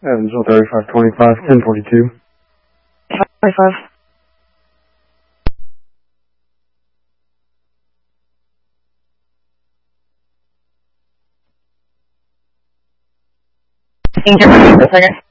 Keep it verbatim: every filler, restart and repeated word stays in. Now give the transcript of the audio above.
Evansville thirty-five twenty-five, ten forty-two. twenty-five. Can you hear me for a second?